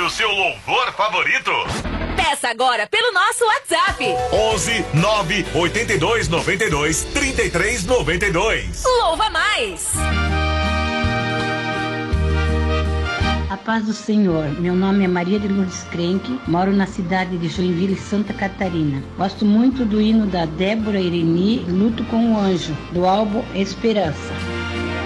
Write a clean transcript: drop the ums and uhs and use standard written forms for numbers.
o seu louvor favorito? Peça agora pelo nosso WhatsApp. 11 9 82 92 33 92. Louva mais! A paz do Senhor. Meu nome é Maria de Lourdes Crenque, moro na cidade de Joinville, Santa Catarina. Gosto muito do hino da Débora Ireni, Luto com o Anjo, do álbum Esperança.